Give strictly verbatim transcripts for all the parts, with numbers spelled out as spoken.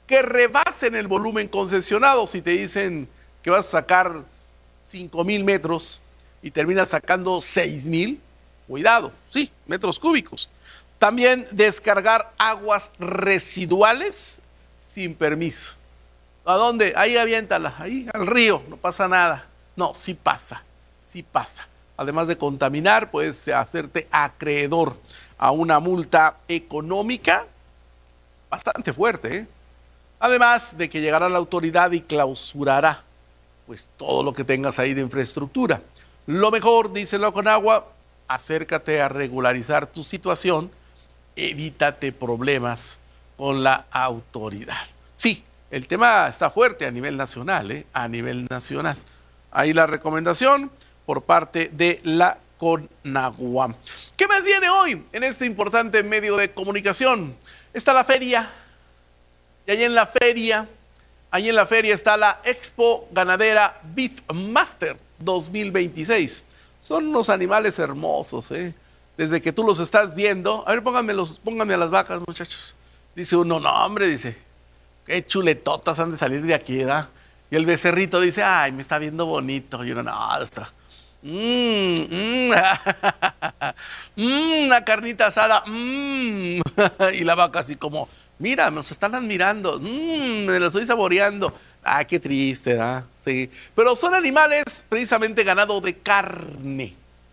que rebasen el volumen concesionado. Si te dicen que vas a sacar cinco mil metros y terminas sacando seis mil, cuidado, sí, metros cúbicos. También descargar aguas residuales sin permiso. ¿A dónde? Ahí aviéntala, ahí al río, no pasa nada. No, sí pasa, sí pasa. Además de contaminar, puedes hacerte acreedor a una multa económica bastante fuerte, ¿eh? Además de que llegará la autoridad y clausurará pues todo lo que tengas ahí de infraestructura. Lo mejor, dice la Conagua, acércate a regularizar tu situación, evítate problemas con la autoridad. Sí, el tema está fuerte a nivel nacional, ¿eh? A nivel nacional. Ahí la recomendación por parte de la Conagua. ¿Qué más viene hoy en este importante medio de comunicación? Está la feria. Y ahí en la feria, ahí en la feria está la Expo Ganadera Beef Master dos mil veintiséis. Son unos animales hermosos, ¿eh? Desde que tú los estás viendo. A ver, pónganme, los, pónganme a las vacas, muchachos. Dice uno, no, hombre, dice, qué chuletotas han de salir de aquí, ¿verdad? Y el becerrito dice, ay, me está viendo bonito. Y uno, no, está... Mmm, mmm, mmm, una carnita asada, mmm. Y la vaca así como, mira, nos están admirando, mmm, me lo estoy saboreando. Ah, qué triste, ¿verdad? Sí. Pero son animales precisamente ganado de carne.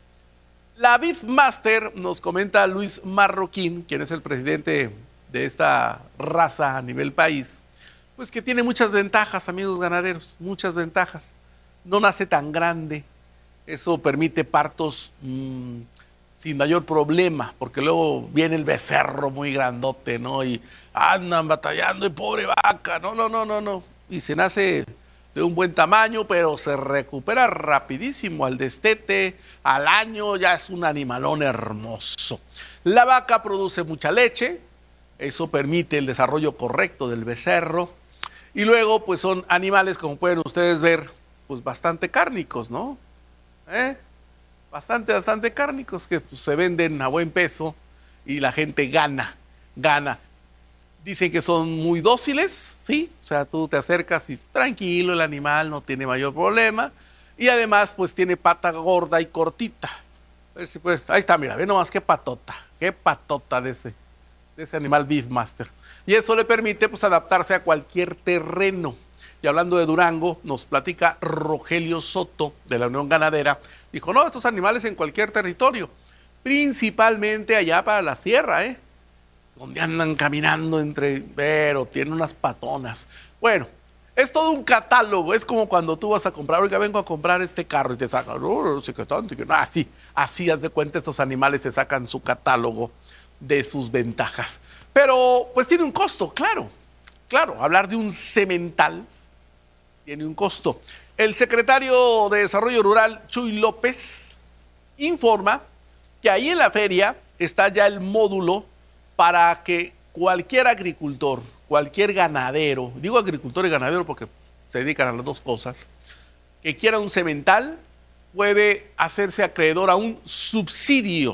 La Beef Master, nos comenta Luis Marroquín, quien es el presidente de esta raza a nivel país, pues que tiene muchas ventajas, amigos ganaderos, muchas ventajas. No nace tan grande. Eso permite partos mmm, sin mayor problema, porque luego viene el becerro muy grandote, ¿no? Y andan batallando y pobre vaca, no, no, no, no, no. Y se nace de un buen tamaño, pero se recupera rapidísimo al destete, al año ya es un animalón hermoso. La vaca produce mucha leche, eso permite el desarrollo correcto del becerro. Y luego, pues son animales, como pueden ustedes ver, pues bastante cárnicos, ¿no? ¿Eh? Bastante, bastante cárnicos que pues, se venden a buen peso y la gente gana, gana. Dicen que son muy dóciles, ¿sí? O sea, tú te acercas y tranquilo, el animal no tiene mayor problema. Y además, pues tiene pata gorda y cortita. A ver si pues, ahí está, mira, ve nomás qué patota, qué patota de ese, de ese animal Beef Master. Y eso le permite pues adaptarse a cualquier terreno. Y hablando de Durango, nos platica Rogelio Soto, de la Unión Ganadera. Dijo, no, estos animales en cualquier territorio, principalmente allá para la sierra, ¿eh? Donde andan caminando entre, pero tienen unas patonas. Bueno, es todo un catálogo, es como cuando tú vas a comprar, oiga, vengo a comprar este carro y te sacan, no, no sé qué tanto, no, así, así, haz de cuenta, estos animales te sacan su catálogo de sus ventajas. Pero, pues tiene un costo, claro, claro, hablar de un semental tiene un costo. El secretario de Desarrollo Rural, Chuy López, informa que ahí en la feria está ya el módulo para que cualquier agricultor, cualquier ganadero, digo agricultor y ganadero porque se dedican a las dos cosas, que quiera un semental, puede hacerse acreedor a un subsidio,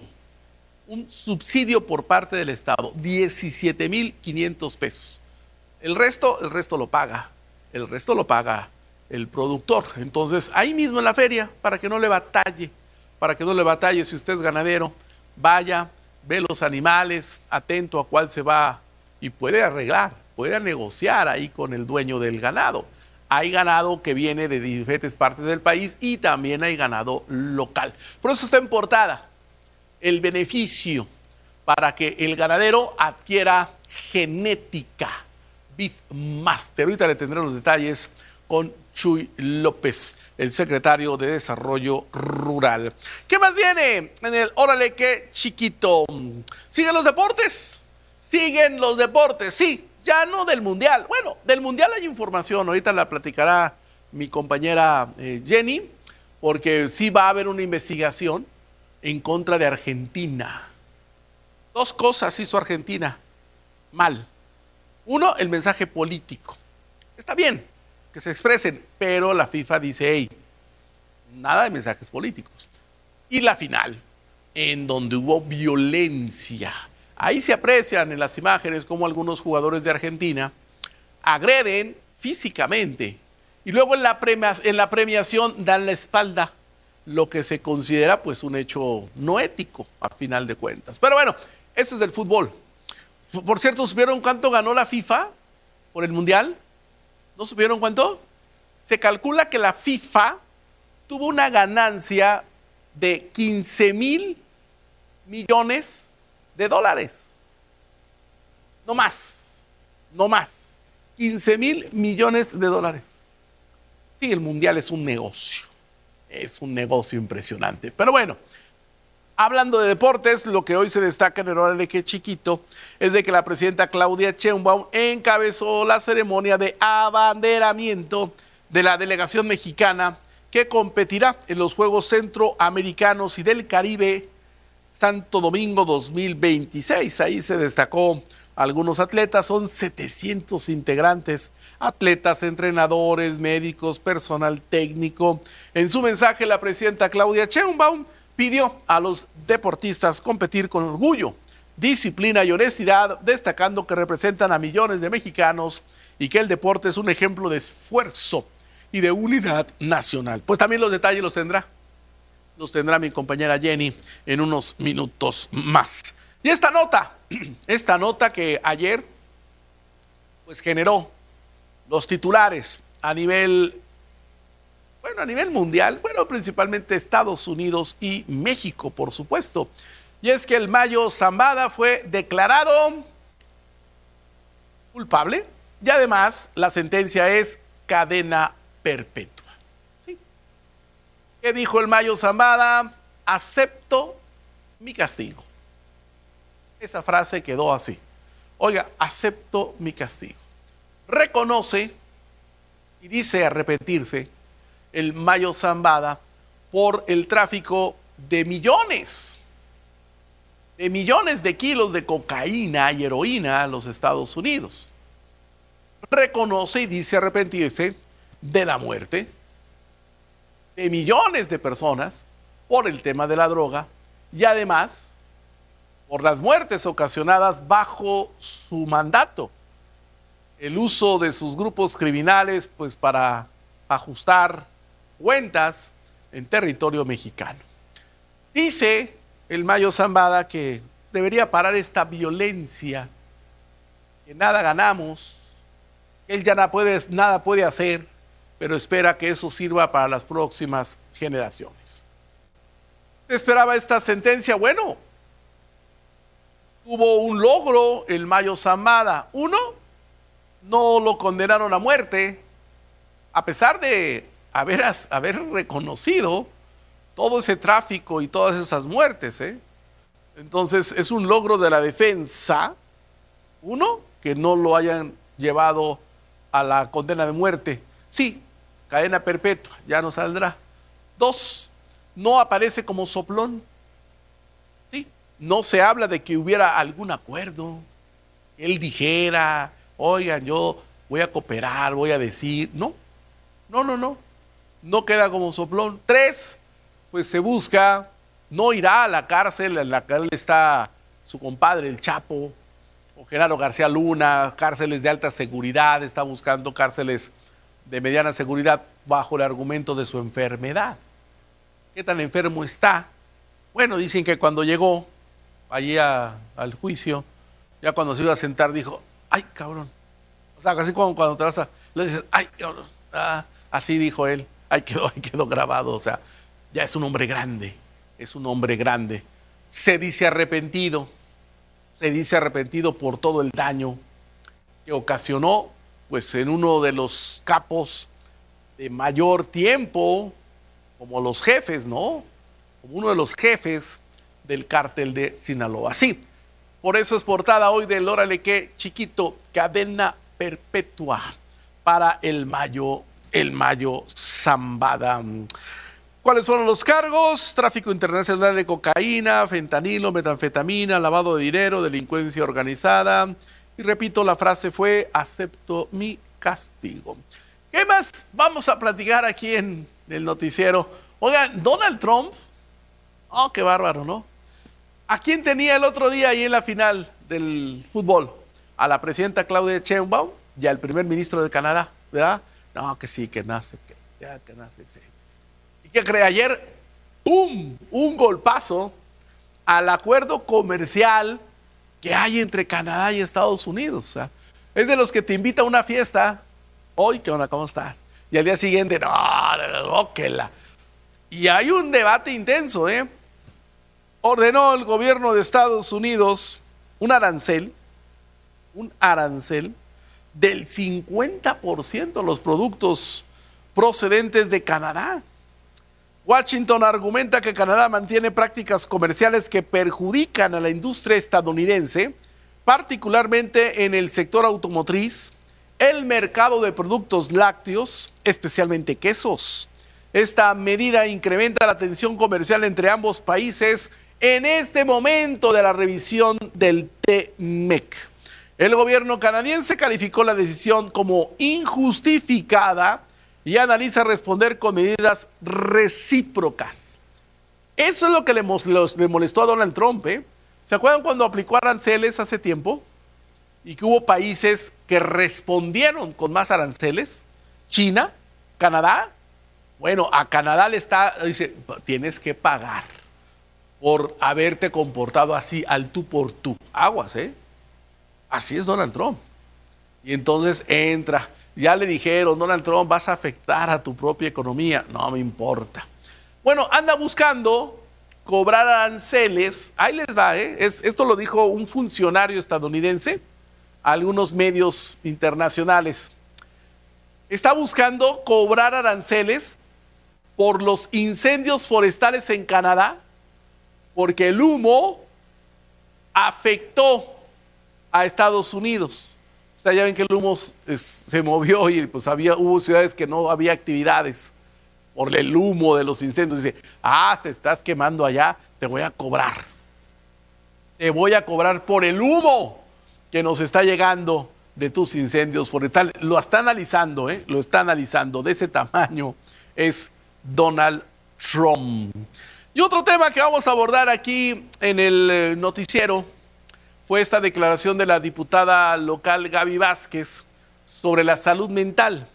un subsidio por parte del Estado, diecisiete mil quinientos pesos. El resto, el resto lo paga. El resto lo paga el productor. Entonces, ahí mismo en la feria, para que no le batalle, para que no le batalle, si usted es ganadero, vaya, ve los animales, atento a cuál se va y puede arreglar, puede negociar ahí con el dueño del ganado. Hay ganado que viene de diferentes partes del país y también hay ganado local. Por eso está en portada el beneficio para que el ganadero adquiera genética Beef Master. Ahorita le tendré los detalles con Chuy López, el secretario de Desarrollo Rural. ¿Qué más viene en el Órale qué chiquito? ¿Siguen los deportes? Siguen los deportes, sí, ya no del Mundial. Bueno, del Mundial hay información, ahorita la platicará mi compañera eh, Jenny, porque sí va a haber una investigación en contra de Argentina. Dos cosas hizo Argentina mal. Uno, el mensaje político. Está bien que se expresen, pero la FIFA dice, hey, nada de mensajes políticos. Y la final, en donde hubo violencia. Ahí se aprecian en las imágenes cómo algunos jugadores de Argentina agreden físicamente y luego en la, premia, en la premiación dan la espalda, lo que se considera pues un hecho no ético a final de cuentas. Pero bueno, eso es del fútbol. Por cierto, ¿supieron cuánto ganó la FIFA por el Mundial? ¿No supieron cuánto? Se calcula que la FIFA tuvo una ganancia de quince mil millones de dólares. No más, no más. quince mil millones de dólares. Sí, el Mundial es un negocio. Es un negocio impresionante. Pero bueno, hablando de deportes, lo que hoy se destaca en el Órale que Chiquito es de que la presidenta Claudia Sheinbaum encabezó la ceremonia de abanderamiento de la delegación mexicana que competirá en los Juegos Centroamericanos y del Caribe Santo Domingo dos mil veintiséis. Ahí se destacó algunos atletas, son setecientos integrantes, atletas, entrenadores, médicos, personal técnico. En su mensaje, la presidenta Claudia Sheinbaum pidió a los deportistas competir con orgullo, disciplina y honestidad, destacando que representan a millones de mexicanos y que el deporte es un ejemplo de esfuerzo y de unidad nacional. Pues también los detalles los tendrá, los tendrá mi compañera Jenny en unos minutos más. Y esta nota, esta nota que ayer pues generó los titulares a nivel, bueno, a nivel mundial, bueno, principalmente Estados Unidos y México, por supuesto. Y es que el Mayo Zambada fue declarado culpable y además la sentencia es cadena perpetua. ¿Sí? ¿Qué dijo el Mayo Zambada? Acepto mi castigo. Esa frase quedó así. Oiga, acepto mi castigo. Reconoce y dice arrepentirse el Mayo Zambada por el tráfico de millones, de millones de kilos de cocaína y heroína a los Estados Unidos. Reconoce y dice arrepentirse de la muerte de millones de personas por el tema de la droga y además por las muertes ocasionadas bajo su mandato, el uso de sus grupos criminales pues para ajustar cuentas en territorio mexicano. Dice el Mayo Zambada que debería parar esta violencia, que nada ganamos, que él ya nada puede, nada puede hacer, pero espera que eso sirva para las próximas generaciones. ¿Esperaba esta sentencia? Bueno, tuvo un logro el Mayo Zambada. Uno, no lo condenaron a muerte, a pesar de haber, haber reconocido todo ese tráfico y todas esas muertes, ¿eh? Entonces es un logro de la defensa. Uno, que no lo hayan llevado a la condena de muerte. Sí, cadena perpetua, ya no saldrá. Dos, no aparece como soplón. Sí, no se habla de que hubiera algún acuerdo, que él dijera, oigan, yo voy a cooperar, voy a decir. No, no, no, no, no queda como soplón. Tres, pues se busca, no irá a la cárcel en la que está su compadre, el Chapo, o Genaro García Luna, cárceles de alta seguridad, está buscando cárceles de mediana seguridad bajo el argumento de su enfermedad. ¿Qué tan enfermo está? Bueno, dicen que cuando llegó allí a, al juicio, ya cuando se iba a sentar dijo, ay, cabrón. O sea, así como cuando te vas a, le dices, ay, cabrón. Ah, así dijo él, ahí quedó, ahí quedó grabado, o sea, ya es un hombre grande, es un hombre grande. Se dice arrepentido, se dice arrepentido por todo el daño que ocasionó, pues en uno de los capos de mayor tiempo, como los jefes, ¿no? Como uno de los jefes del cártel de Sinaloa. Sí, por eso es portada hoy del Órale que Chiquito, cadena perpetua para el Mayo, el Mayo Zambada. ¿Cuáles fueron los cargos? Tráfico internacional de cocaína, fentanilo, metanfetamina, lavado de dinero, delincuencia organizada. Y repito, la frase fue, acepto mi castigo. ¿Qué más vamos a platicar aquí en el noticiero? Oigan, Donald Trump, oh, qué bárbaro, ¿no? ¿A quién tenía el otro día ahí en la final del fútbol? A la presidenta Claudia Sheinbaum y al primer ministro de Canadá, ¿verdad? No, que sí, que nace, que ya, que nace, sí. ¿Y qué cree? Ayer, ¡pum!, un golpazo al acuerdo comercial que hay entre Canadá y Estados Unidos. O sea, es de los que te invita a una fiesta. Hoy, ¿qué onda? ¿Cómo estás? Y al día siguiente, no, no, no, que la... Y hay un debate intenso, ¿eh? Ordenó el gobierno de Estados Unidos un arancel, un arancel del cincuenta por ciento a los productos procedentes de Canadá. Washington argumenta que Canadá mantiene prácticas comerciales que perjudican a la industria estadounidense, particularmente en el sector automotriz, el mercado de productos lácteos, especialmente quesos. Esta medida incrementa la tensión comercial entre ambos países en este momento de la revisión del T M E C. El gobierno canadiense calificó la decisión como injustificada y analiza responder con medidas recíprocas. Eso es lo que le, le molestó a Donald Trump, ¿eh? ¿Se acuerdan cuando aplicó aranceles hace tiempo? Y que hubo países que respondieron con más aranceles. China, Canadá. Bueno, a Canadá le está, dice, tienes que pagar por haberte comportado así al tú por tú. Aguas, ¿eh? Así es Donald Trump. Y entonces entra, ya le dijeron, Donald Trump, vas a afectar a tu propia economía. No me importa. Bueno, anda buscando cobrar aranceles. Ahí les va, ¿eh? Es, esto lo dijo un funcionario estadounidense a algunos medios internacionales. Está buscando cobrar aranceles por los incendios forestales en Canadá, porque el humo afectó a Estados Unidos. O sea, ya ven que el humo es, se movió y pues había, hubo ciudades que no había actividades por el humo de los incendios. Dice, ah, te estás quemando allá, te voy a cobrar. Te voy a cobrar por el humo que nos está llegando de tus incendios forestales. Lo está analizando, ¿eh? Lo está analizando. De ese tamaño es Donald Trump. Y otro tema que vamos a abordar aquí en el noticiero fue esta declaración de la diputada local Gaby Vázquez sobre la salud mental.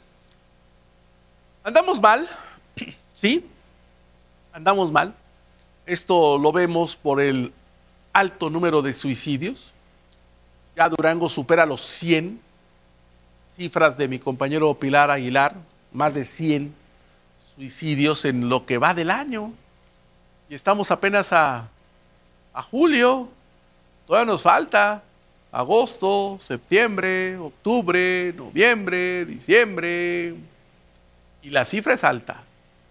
¿Andamos mal? Sí, andamos mal. Esto lo vemos por el alto número de suicidios. Ya Durango supera los cien. Cifras de mi compañero Pilar Aguilar, más de cien suicidios en lo que va del año. Y estamos apenas a, a julio. Todavía nos falta agosto, septiembre, octubre, noviembre, diciembre. Y la cifra es alta.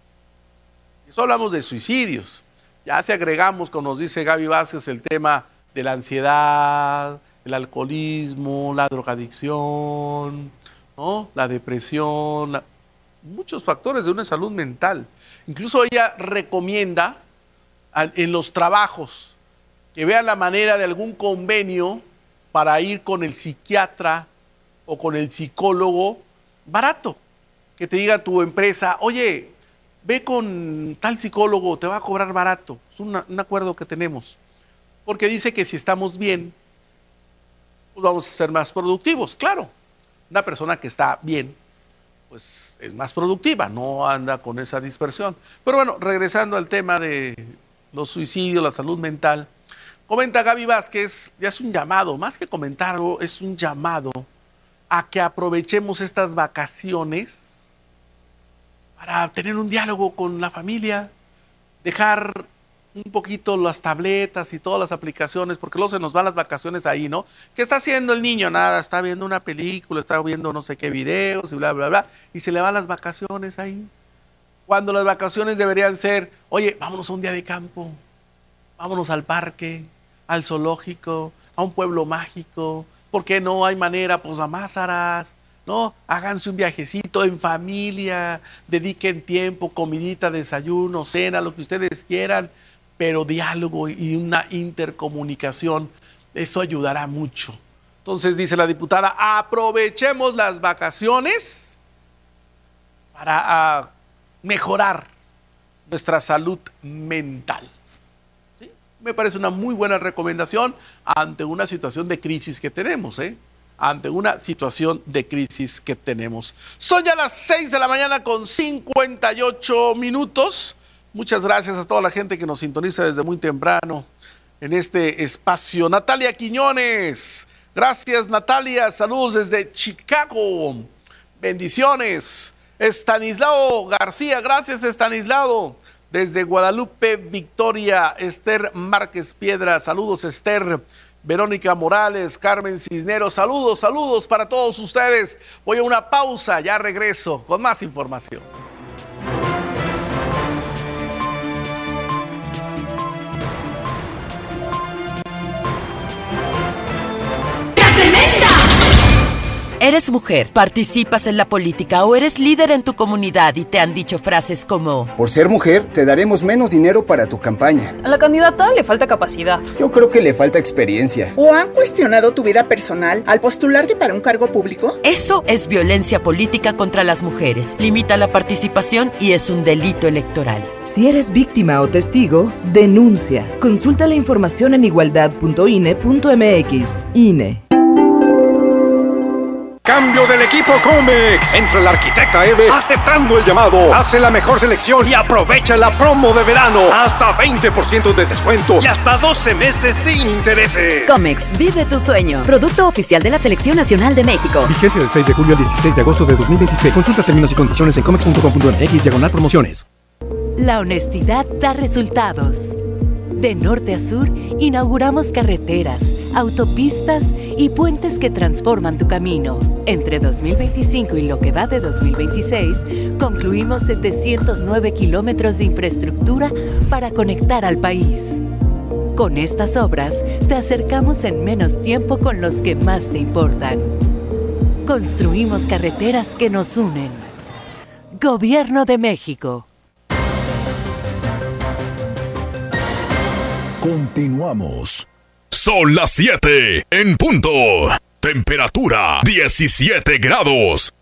Eso hablamos de suicidios. Ya si agregamos, como nos dice Gaby Vázquez, el tema de la ansiedad, el alcoholismo, la drogadicción, ¿no?, la depresión, la... muchos factores de una salud mental. Incluso ella recomienda en los trabajos que vean la manera de algún convenio para ir con el psiquiatra o con el psicólogo barato. Que te diga tu empresa, oye, ve con tal psicólogo, te va a cobrar barato. Es una, un acuerdo que tenemos. Porque dice que si estamos bien, pues vamos a ser más productivos. Claro, una persona que está bien, pues es más productiva, no anda con esa dispersión. Pero bueno, regresando al tema de los suicidios, la salud mental, comenta Gaby Vázquez, ya es un llamado, más que comentarlo, es un llamado a que aprovechemos estas vacaciones para tener un diálogo con la familia, dejar un poquito las tabletas y todas las aplicaciones, porque luego se nos van las vacaciones ahí, ¿no? ¿Qué está haciendo el niño? Nada, está viendo una película, está viendo no sé qué videos y bla, bla, bla, y se le van las vacaciones ahí. Cuando las vacaciones deberían ser, oye, vámonos a un día de campo, vámonos al parque, al zoológico, a un pueblo mágico. ¿Por qué no hay manera? Pues a Mázaras, ¿no? Háganse un viajecito en familia, dediquen tiempo, comidita, desayuno, cena, lo que ustedes quieran, pero diálogo y una intercomunicación, eso ayudará mucho. Entonces dice la diputada, aprovechemos las vacaciones para uh, mejorar nuestra salud mental. ¿Sí? Me parece una muy buena recomendación ante una situación de crisis que tenemos, ¿eh? ante una situación de crisis que tenemos. Son ya las seis de la mañana con cincuenta y ocho minutos. Muchas gracias a toda la gente que nos sintoniza desde muy temprano en este espacio. Natalia Quiñones, gracias Natalia, saludos desde Chicago, bendiciones. Estanislao García, gracias Estanislao, desde Guadalupe, Victoria. Esther Márquez Piedra, saludos Esther. Verónica Morales, Carmen Cisneros, saludos, saludos para todos ustedes. Voy a una pausa, ya regreso con más información. Eres mujer, participas en la política o eres líder en tu comunidad y te han dicho frases como: por ser mujer, te daremos menos dinero para tu campaña. A la candidata le falta capacidad. Yo creo que le falta experiencia. ¿O han cuestionado tu vida personal al postularte para un cargo público? Eso es violencia política contra las mujeres. Limita la participación y es un delito electoral. Si eres víctima o testigo, denuncia. Consulta la información en igualdad punto I N E punto M X. I N E. Cambio del equipo Comex. Entra la arquitecta Eve aceptando el llamado. Hace la mejor selección y aprovecha la promo de verano. Hasta veinte por ciento de descuento y hasta doce meses sin intereses. Comex, vive tu sueño. Producto oficial de la Selección Nacional de México. Vigencia del seis de julio al dieciséis de agosto de dos mil veintiséis. Consulta términos y condiciones en comex punto com punto m x diagonal promociones. La honestidad da resultados. De norte a sur, inauguramos carreteras, autopistas y puentes que transforman tu camino. Entre dos mil veinticinco y lo que va de dos mil veintiséis, concluimos setecientos nueve kilómetros de infraestructura para conectar al país. Con estas obras, te acercamos en menos tiempo con los que más te importan. Construimos carreteras que nos unen. Gobierno de México. Continuamos. Son las siete en punto. Temperatura diecisiete grados.